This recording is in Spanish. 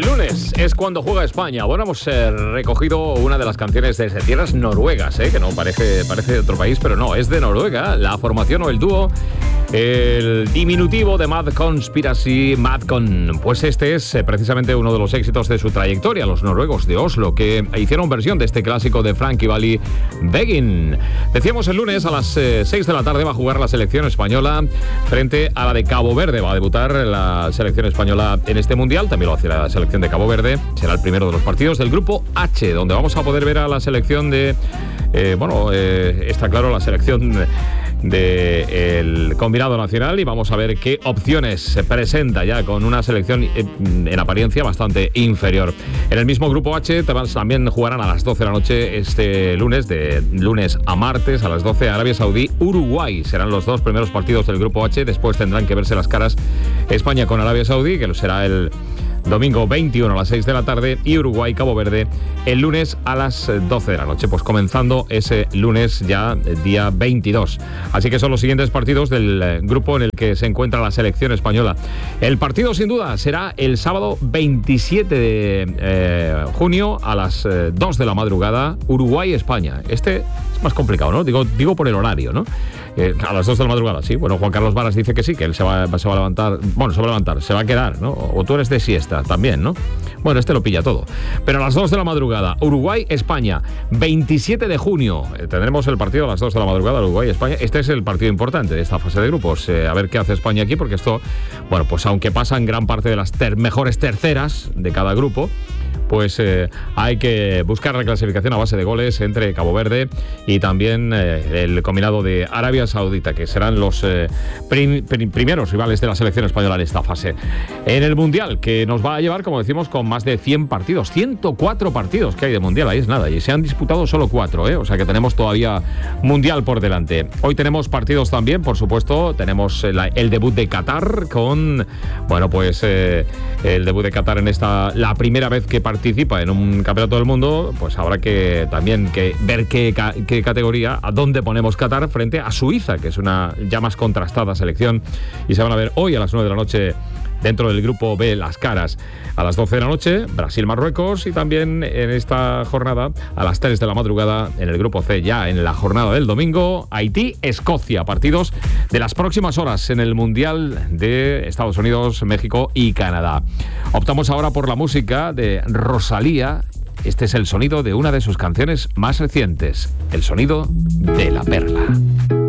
El lunes es cuando juega España. Bueno, hemos recogido una de las canciones desde tierras noruegas, que no parece de otro país, pero no, es de Noruega. La formación o el dúo, el diminutivo de Mad Conspiracy, Madcon. Pues este es precisamente uno de los éxitos de su trayectoria, los noruegos de Oslo, que hicieron versión de este clásico de Frankie Valli, Begging. Decíamos el lunes a las 6 de la tarde va a jugar la selección española frente a la de Cabo Verde. Va a debutar la selección española en este mundial, también lo hace la selección de Cabo Verde. Será el primero de los partidos del grupo H, donde vamos a poder ver a la selección de... está claro, la selección del combinado nacional, y vamos a ver qué opciones se presenta ya con una selección en apariencia bastante inferior. En el mismo grupo H también jugarán a las 12 de la noche este lunes, de lunes a martes a las 12, Arabia Saudí, Uruguay. Serán los dos primeros partidos del grupo H. Después tendrán que verse las caras España con Arabia Saudí, que será el domingo 21 a las 6 de la tarde, y Uruguay, Cabo Verde, el lunes a las 12 de la noche. Pues comenzando ese lunes ya, día 22. Así que son los siguientes partidos del grupo en el que se encuentra la selección española. El partido, sin duda, será el sábado 27 de junio a las 2 de la madrugada, Uruguay-España. Este es más complicado, ¿no? Digo por el horario, ¿no? A las 2 de la madrugada, sí. Bueno, Juan Carlos Varas dice que sí, que él se va a levantar. Bueno, se va a levantar, se va a quedar, ¿no? O tú eres de siesta también, ¿no? Bueno, este lo pilla todo. Pero a las 2 de la madrugada, Uruguay-España, 27 de junio. Tendremos el partido a las 2 de la madrugada, Uruguay-España. Este es el partido importante de esta fase de grupos. A ver qué hace España aquí, porque esto, bueno, pues aunque pasan gran parte de las mejores terceras de cada grupo, pues hay que buscar la clasificación a base de goles entre Cabo Verde y también el combinado de Arabia Saudita, que serán los primeros rivales de la selección española en esta fase. En el Mundial, que nos va a llevar, como decimos, con más de 100 partidos, 104 partidos que hay de Mundial, ahí es nada, y se han disputado solo 4, o sea que tenemos todavía Mundial por delante. Hoy tenemos partidos también, por supuesto, tenemos el debut de Qatar con, bueno, pues el debut de Qatar en la primera vez que participa en un campeonato del mundo. Pues habrá que también ver qué categoría, a dónde ponemos Qatar frente a Suiza, que es una ya más contrastada selección, y se van a ver hoy a las 9 de la noche dentro del grupo B las caras. A las 12 de la noche, Brasil-Marruecos, y también en esta jornada, a las 3 de la madrugada, en el grupo C, ya en la jornada del domingo, Haití-Escocia. Partidos de las próximas horas en el Mundial de Estados Unidos, México y Canadá. Optamos ahora por la música de Rosalía. Este es el sonido de una de sus canciones más recientes, el sonido de La Perla.